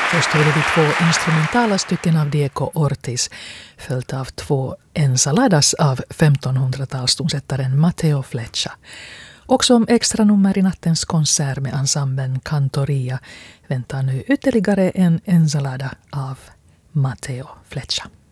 Först hörde vi 2 instrumentala stycken av Diego Ortiz, följt av 2 ensaladas av 1500-talstonsättaren Mateo Flecha. Och som extra nummer i nattens konsert med ensemblen Cantoria väntar nu ytterligare en ensalada av Mateo Flecha.